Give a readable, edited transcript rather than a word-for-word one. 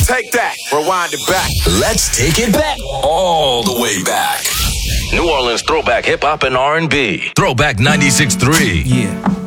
Take that. Rewind it back. Let's take it back all the way back. New Orleans throwback hip hop and R&B. Throwback 96.3. Yeah.